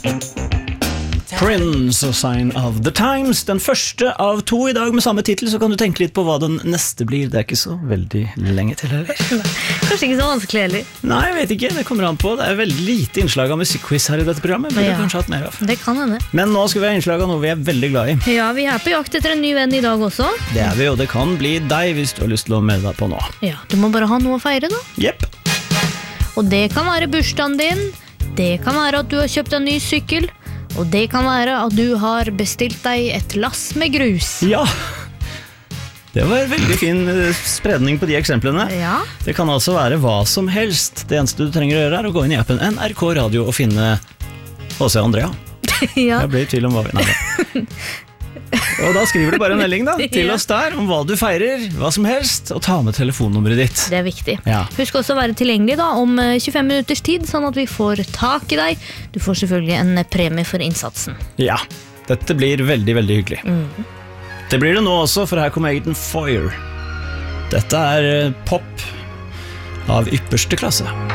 Prince og Sign of the Times. Den første av 2 i dag med samme titel. Så kan du tenke litt på hva den neste blir. Det er ikke så veldig lenge til heller. Kanskje ikke så vanskelig heller. Nei, jeg vet ikke, det kommer an på. Det er veldig lite innslag av musikkquiz her i dette programmet. Burde kanskje hatt mer av. Det kan hende. Men nå skal vi ha innslag av noe vi er veldig glad i. Ja, vi er på jakt etter en ny venn i dag også. Det er vi, og det kan bli deg hvis du har lyst til å melde deg på nå. Ja, du må bare ha noe å feire da. Jepp. Og det kan være bursdagen din. Det kan være at du har kjøpt en ny sykkel. Og det kan være at du har bestilt deg et lass med grus. Ja, det var en veldig fin spredning på de eksemplene. Ja. Det kan altså være hva som helst. Det eneste du trenger å gjøre er å gå inn i appen NRK Radio og finne H.C. Andrea. Ja. Jeg blir i tvil om hva vi... Nei. Og da skriver du bare en melding da, til oss der om hva du feirer, hva som helst, og ta med telefonnummeret ditt. Det er viktig. Ja. Husk også å være tilgjengelig da, om 25 minutters tid, sånn at vi får tak i deg. Du får selvfølgelig en premie for innsatsen. Ja, dette blir veldig, veldig hyggelig. Det blir det nå også, for her kommer Aiden Foyer. Dette er pop av ypperste klasse.